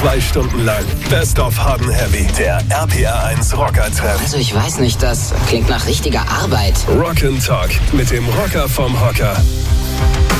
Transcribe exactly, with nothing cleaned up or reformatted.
Zwei Stunden lang Best of Hard and Heavy. Der R P R eins Rocker-Treff. Also ich weiß nicht, das klingt nach richtiger Arbeit. Rock and Talk mit dem Rocker vom Hocker.